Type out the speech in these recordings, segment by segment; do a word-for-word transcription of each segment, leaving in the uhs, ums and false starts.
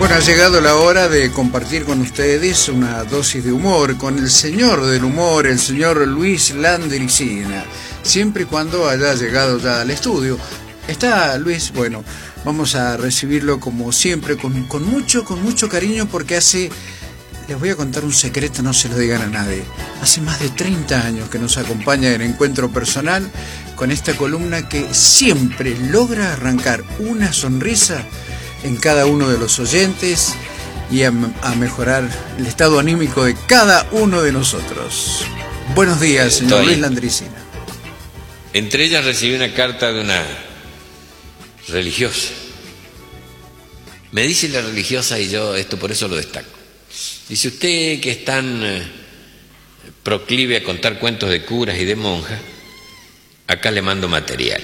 Bueno, ha llegado la hora de compartir con ustedes una dosis de humor con el señor del humor, el señor Luis Landricina, siempre y cuando haya llegado ya al estudio. ¿Está Luis? Bueno, vamos a recibirlo como siempre, con, con mucho, con mucho cariño, porque hace, les voy a contar un secreto, no se lo digan a nadie, hace más de treinta años que nos acompaña en Encuentro Personal, con esta columna que siempre logra arrancar una sonrisa en cada uno de los oyentes y a, a mejorar el estado anímico de cada uno de nosotros. Buenos días, señor Estoy. Luis Landricina. Entre ellas recibí una carta de una religiosa. Me dice la religiosa, y yo esto por eso lo destaco. Dice: usted que es tan eh, proclive a contar cuentos de curas y de monjas, acá le mando material.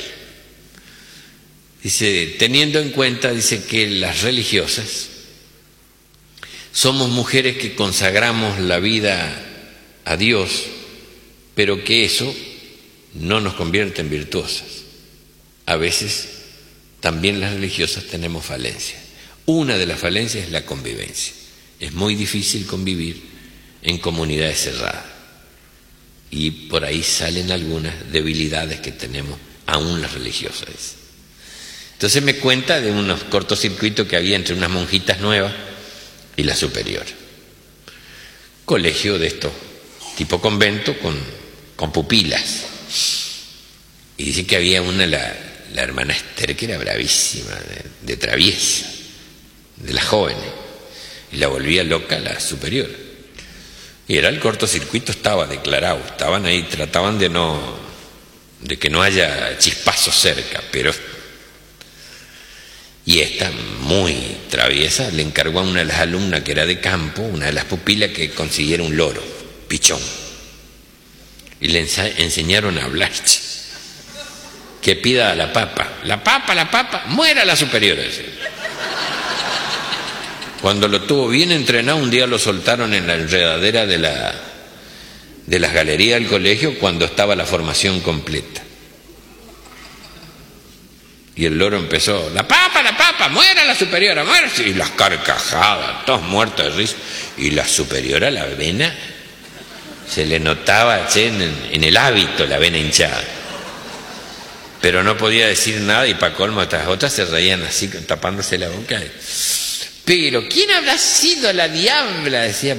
Dice, teniendo en cuenta, dice, que las religiosas somos mujeres que consagramos la vida a Dios, pero que eso no nos convierte en virtuosas. A veces también las religiosas tenemos falencias. Una de las falencias es la convivencia. Es muy difícil convivir en comunidades cerradas. Y por ahí salen algunas debilidades que tenemos aún las religiosas. Entonces me cuenta de unos cortocircuitos que había entre unas monjitas nuevas y la superior. Colegio de esto, tipo convento, con, con pupilas. Y dice que había una, la, la hermana Esther, que era bravísima, de, de traviesa, de las jóvenes, y la volvía loca la superior. Y era el cortocircuito, estaba declarado, estaban ahí, trataban de no, de que no haya chispazos cerca, pero... Y esta, muy traviesa, le encargó a una de las alumnas que era de campo, una de las pupilas, que consiguiera un loro, pichón. Y le enseñaron a hablar. Que pida a la papa. La papa, la papa, muera la superiora. Cuando lo tuvo bien entrenado, un día lo soltaron en la enredadera de, la, de las galerías del colegio cuando estaba la formación completa. Y el loro empezó, la papa, la papa, muera la superiora, muera. Y las carcajadas, todos muertos de risa. Y la superiora, la vena, se le notaba, che, en, en el hábito la vena hinchada. Pero no podía decir nada, y para colmo estas otras se reían así, tapándose la boca. Pero ¿quién habrá sido la diabla? Decía